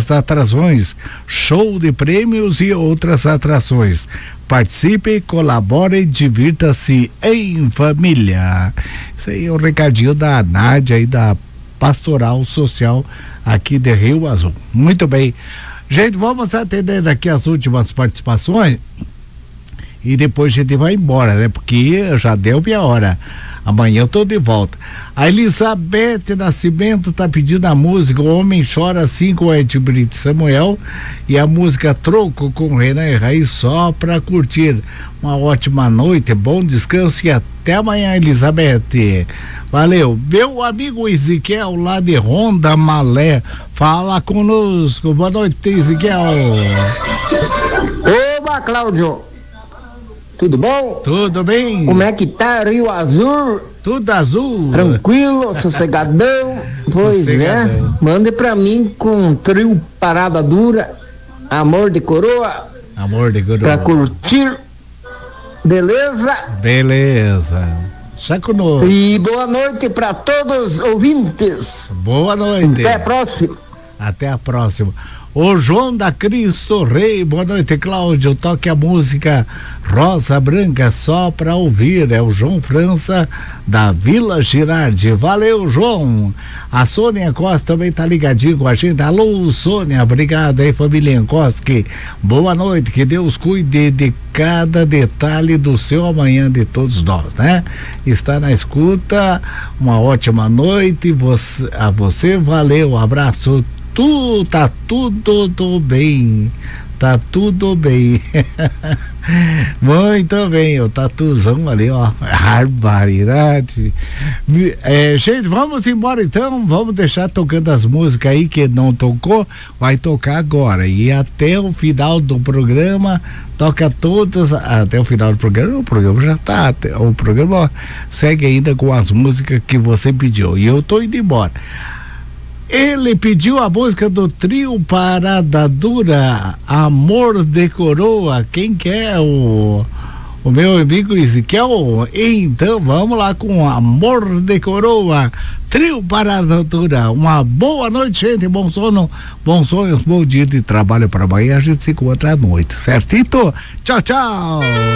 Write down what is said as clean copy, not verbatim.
das atrações, show de prêmios e outras atrações. Participe, colabore, divirta-se em família. Isso aí é o recadinho da Nádia e da Pastoral Social aqui de Rio Azul. Muito bem. Gente, vamos atender aqui as últimas participações e depois a gente vai embora, né? Porque já deu minha hora. Amanhã eu tô de volta. A Elizabeth Nascimento tá pedindo a música O Homem Chora Assim com Ed Brito Samuel e a música Troco com Renan e Raiz só pra curtir. Uma ótima noite, bom descanso e até amanhã, Elizabeth. Valeu. Meu amigo Ezequiel lá de Ronda Malé, fala conosco. Boa noite, Ezequiel. Oba, Cláudio. Tudo bom? Tudo bem. Como é que tá Rio Azul? Tudo azul. Tranquilo, sossegadão. Pois sossegadão. Mande pra mim com trio Parada Dura, Amor de Coroa. Amor de Coroa. Pra curtir. Beleza? Beleza. Já conosco. E boa noite pra todos os ouvintes. Boa noite. Até a próxima. Até a próxima. O João da Cristo Rei, boa noite, Cláudio. Toque a música Rosa Branca só pra ouvir. É o João França da Vila Girardi. Valeu, João. A Sônia Costa também tá ligadinho com a gente. Alô, Sônia, obrigado aí, família Encoste. Boa noite, que Deus cuide de cada detalhe do seu amanhã de todos nós, né? Está na escuta, uma ótima noite. A você, valeu, abraço. Tá tudo bem. Tá tudo bem. Muito bem, o tatuzão ali, ó. Barbaridade. Gente, vamos embora então. Vamos deixar tocando as músicas aí que não tocou. Vai tocar agora. E até o final do programa, toca todas. Até o final do programa, o programa já tá. O programa segue ainda com as músicas que você pediu. E eu tô indo embora. Ele pediu a música do trio Parada Dura, Amor de Coroa. Quem quer? O meu amigo Ezequiel. Então vamos lá com Amor de Coroa, trio Parada Dura. Uma boa noite, gente, bom sono, bons sonhos, bom dia de trabalho para amanhã. A gente se encontra à noite, certito? Tchau, tchau.